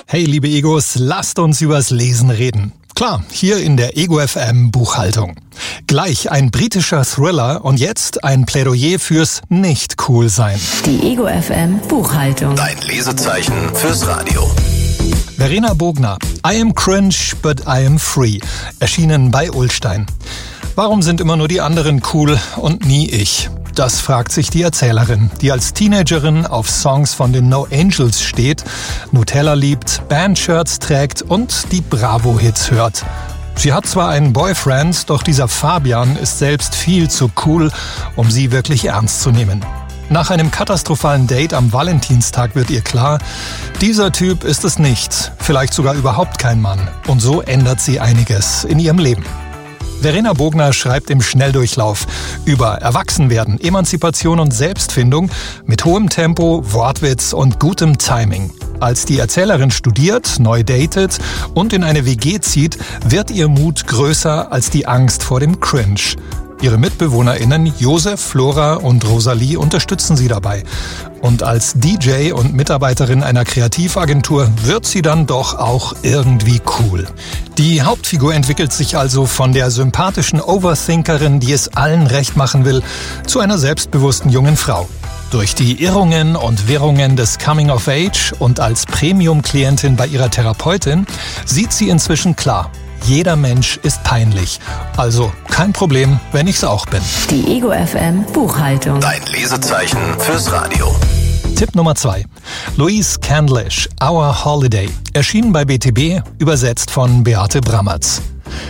Hey liebe Egos, lasst uns übers Lesen reden. Klar, hier in der Ego FM Buchhaltung. Gleich ein britischer Thriller und jetzt ein Plädoyer fürs Nicht-Cool-Sein. Die Ego FM Buchhaltung. Dein Lesezeichen fürs Radio. Verena Bogner, I am cringe, but I am free. Erschienen bei Ullstein. Warum sind immer nur die anderen cool und nie ich? Das fragt sich die Erzählerin, die als Teenagerin auf Songs von den No Angels steht, Nutella liebt, Bandshirts trägt und die Bravo-Hits hört. Sie hat zwar einen Boyfriend, doch dieser Fabian ist selbst viel zu cool, um sie wirklich ernst zu nehmen. Nach einem katastrophalen Date am Valentinstag wird ihr klar, dieser Typ ist es nicht, vielleicht sogar überhaupt kein Mann. Und so ändert sie einiges in ihrem Leben. Verena Bogner schreibt im Schnelldurchlauf über Erwachsenwerden, Emanzipation und Selbstfindung mit hohem Tempo, Wortwitz und gutem Timing. Als die Erzählerin studiert, neu datet und in eine WG zieht, wird ihr Mut größer als die Angst vor dem Cringe. Ihre MitbewohnerInnen Josef, Flora und Rosalie unterstützen sie dabei. Und als DJ und Mitarbeiterin einer Kreativagentur wird sie dann doch auch irgendwie cool. Die Hauptfigur entwickelt sich also von der sympathischen Overthinkerin, die es allen recht machen will, zu einer selbstbewussten jungen Frau. Durch die Irrungen und Wirrungen des Coming of Age und als Premium-Klientin bei ihrer Therapeutin sieht sie inzwischen klar: Jeder Mensch ist peinlich. Also kein Problem, wenn ich's auch bin. Die Ego FM Buchhaltung. Dein Lesezeichen fürs Radio. Tipp Nummer 2. Louise Candlish, Our Holiday. Erschienen bei BTB, übersetzt von Beate Brammertz.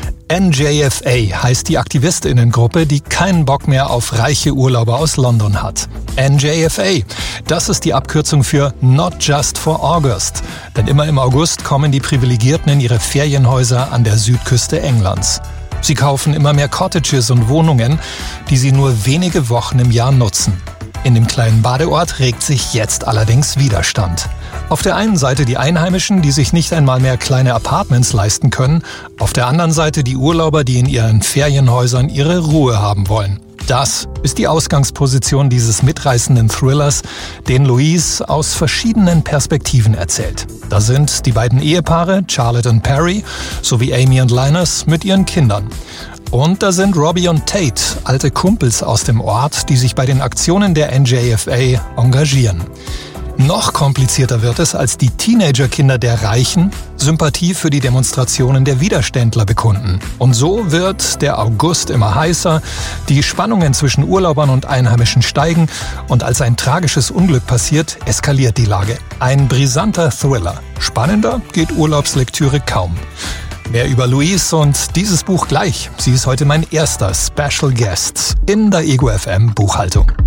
NJFA heißt die AktivistInnengruppe, die keinen Bock mehr auf reiche Urlauber aus London hat. NJFA, das ist die Abkürzung für Not Just for August. Denn immer im August kommen die Privilegierten in ihre Ferienhäuser an der Südküste Englands. Sie kaufen immer mehr Cottages und Wohnungen, die sie nur wenige Wochen im Jahr nutzen. In dem kleinen Badeort regt sich jetzt allerdings Widerstand. Auf der einen Seite die Einheimischen, die sich nicht einmal mehr kleine Apartments leisten können, auf der anderen Seite die Urlauber, die in ihren Ferienhäusern ihre Ruhe haben wollen. Das ist die Ausgangsposition dieses mitreißenden Thrillers, den Louise aus verschiedenen Perspektiven erzählt. Da sind die beiden Ehepaare, Charlotte und Perry, sowie Amy und Linus mit ihren Kindern. Und da sind Robbie und Tate, alte Kumpels aus dem Ort, die sich bei den Aktionen der NJFA engagieren. Noch komplizierter wird es, als die Teenagerkinder der Reichen Sympathie für die Demonstrationen der Widerständler bekunden. Und so wird der August immer heißer, die Spannungen zwischen Urlaubern und Einheimischen steigen und als ein tragisches Unglück passiert, eskaliert die Lage. Ein brisanter Thriller. Spannender geht Urlaubslektüre kaum. Mehr über Louise und dieses Buch gleich. Sie ist heute mein erster Special Guest in der Ego FM Buchhaltung.